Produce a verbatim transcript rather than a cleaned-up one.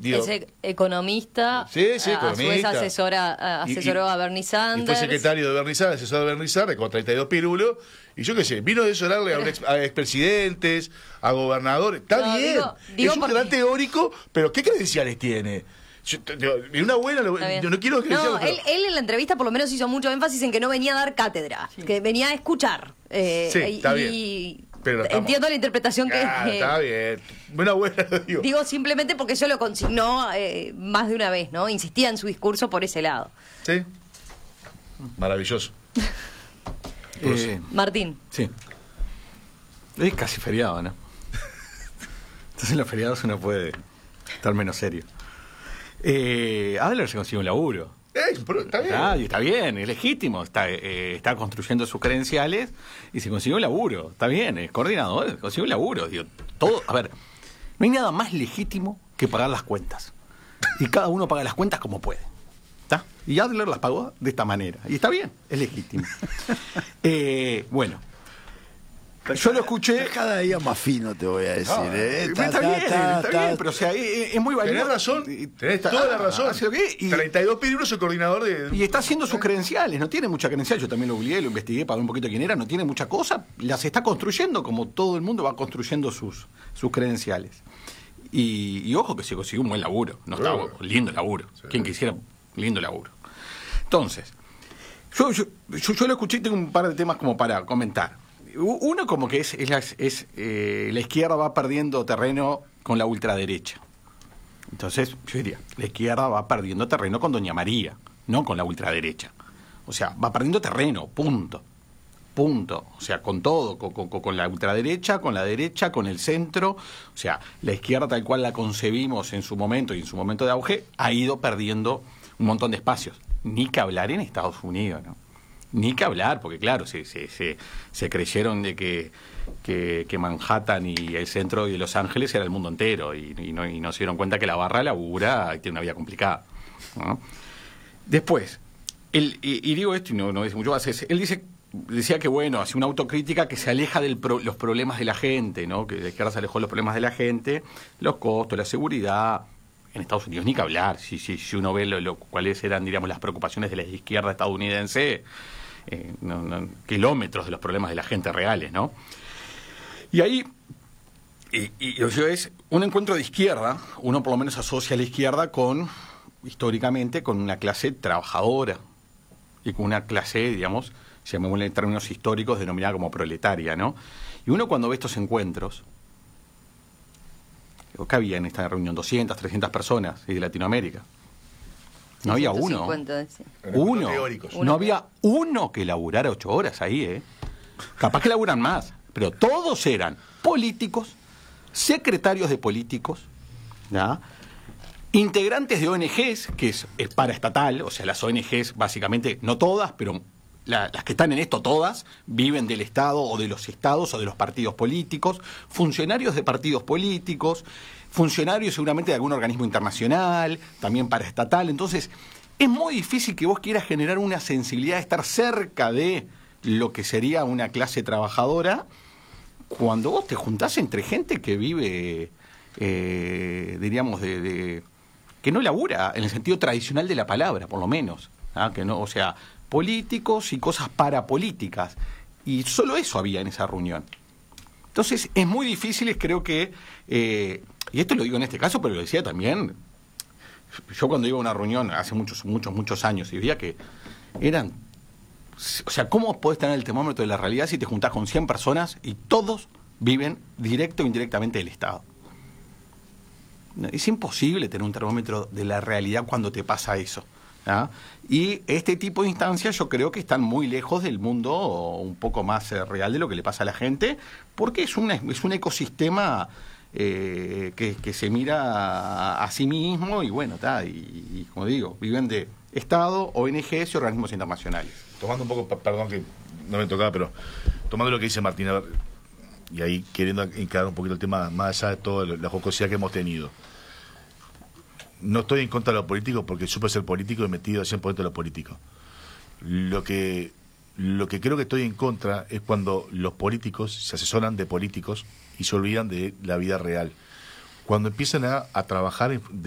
digo, es e- economista, sí, sí, a, economista. a su vez asesora, asesoró y, y, a Bernie Sanders. Y fue secretario de Bernie Sanders, asesor de Bernie Sanders, con treinta y dos pirulos. Y yo qué sé, vino a asesorarle a, ex, a expresidentes, a gobernadores. Está no, bien, digo, digo es un porque... gran teórico, pero ¿qué credenciales tiene? Yo, yo, una buena, yo no quiero credenciales. No, él, él en la entrevista por lo menos hizo mucho énfasis en que no venía a dar cátedra, sí. que venía a escuchar. Eh, sí, está y, bien. Pero estamos... entiendo la interpretación que... Ah, está bien. Buena, buena, digo. Digo simplemente porque eso lo consignó eh, más de una vez, ¿no? Insistía en su discurso por ese lado. Sí. Maravilloso. eh, Martín. Sí. Es casi feriado, ¿no? Entonces en los feriados uno puede estar menos serio. Eh, Adler se consiguió un laburo. Eh, pero está bien. Ah, y está bien, es legítimo, está, eh, está construyendo sus credenciales y se consiguió un laburo. Está bien, es coordinador, consiguió un laburo. Digo, todo, a ver, no hay nada más legítimo que pagar las cuentas. Y cada uno paga las cuentas como puede. ¿Está? Y Adler las pagó de esta manera. Y está bien, es legítimo. eh, bueno. Yo lo escuché... Cada día más fino, te voy a decir. No, ¿eh? está, ta, bien, ta, está ta, bien, ta. pero o sea, es, es muy valioso. Tenés razón, tenés toda la razón. ¿Hace lo que? Y, treinta y dos pirulos el coordinador de... y está haciendo sus credenciales, no tiene mucha credencial. Yo también lo googleé, lo investigué para ver un poquito quién era, no tiene mucha cosa. Las está construyendo como todo el mundo va construyendo sus, sus credenciales. Y, y ojo que se consiguió un buen laburo. No está Claro. lindo laburo. Sí. Quien quisiera, lindo laburo. Entonces, yo, yo, yo, yo lo escuché y tengo un par de temas como para comentar. Uno como que es, es, la, es eh, la izquierda va perdiendo terreno con la ultraderecha. Entonces, yo diría, la izquierda va perdiendo terreno con Doña María, no con la ultraderecha. O sea, va perdiendo terreno, punto. Punto. O sea, con todo, con, con, con la ultraderecha, con la derecha, con el centro. O sea, la izquierda tal cual la concebimos en su momento y en su momento de auge, ha ido perdiendo un montón de espacios. Ni que hablar en Estados Unidos, ¿no? Ni que hablar, porque claro, se, se, se, se creyeron de que, que, que Manhattan y el centro de Los Ángeles era el mundo entero, y, y, no, y no se dieron cuenta que la barra labura y tiene una vida complicada, ¿no? Después, él, y, y digo esto y no, no dice mucho más, es, él dice, decía que bueno, hace una autocrítica que se aleja de pro, los problemas de la gente, ¿no? Que la izquierda se alejó de los problemas de la gente, los costos, la seguridad. En Estados Unidos ni que hablar, si, si, si uno ve lo, lo, cuáles eran, diríamos, las preocupaciones de la izquierda estadounidense, eh, no, no, kilómetros de los problemas de la gente reales, ¿no? Y ahí, y, y, yo es un encuentro de izquierda, uno por lo menos asocia a la izquierda con, históricamente, con una clase trabajadora y con una clase, digamos, llamémosle en términos históricos, denominada como proletaria, ¿no? Y uno cuando ve estos encuentros, ¿qué había en esta reunión? doscientas, trescientas personas de Latinoamérica. No había uno. cincuenta, sí. Uno. Teóricos. No había uno que laburara ocho horas ahí, ¿eh? Capaz que laburan más. Pero todos eran políticos, secretarios de políticos, ¿ya? Integrantes de O N Ges, que es, es paraestatal, o sea, las O N Ges básicamente, no todas, pero la, las que están en esto todas, viven del Estado o de los estados o de los partidos políticos, funcionarios de partidos políticos, funcionarios seguramente de algún organismo internacional, también paraestatal. Entonces, es muy difícil que vos quieras generar una sensibilidad de estar cerca de lo que sería una clase trabajadora cuando vos te juntás entre gente que vive, eh, diríamos, de, de que no labura en el sentido tradicional de la palabra, por lo menos, ¿ah? Que no, o sea, políticos y cosas parapolíticas, y solo eso había en esa reunión. Entonces es muy difícil, creo que, eh, y esto lo digo en este caso, pero lo decía también, yo cuando iba a una reunión hace muchos, muchos, muchos años y veía que eran, o sea, ¿cómo podés tener el termómetro de la realidad si te juntás con cien personas y todos viven directo o indirectamente del Estado? Es imposible tener un termómetro de la realidad cuando te pasa eso, ¿ah? Y este tipo de instancias yo creo que están muy lejos del mundo un poco más eh, real de lo que le pasa a la gente, porque es, una, es un ecosistema eh, que, que se mira a, a sí mismo y bueno, ta, y, y como digo, viven de Estado, O N Ges y organismos internacionales. Tomando un poco, perdón que no me tocaba, pero tomando lo que dice Martín, a ver, y ahí queriendo encarar un poquito el tema más allá de toda la jocosidad que hemos tenido. No estoy en contra de lo político porque supe ser político y metido al cien por ciento de lo político. Lo que, lo que creo que estoy en contra es cuando los políticos se asesoran de políticos y se olvidan de la vida real. Cuando empiezan a, a trabajar en, de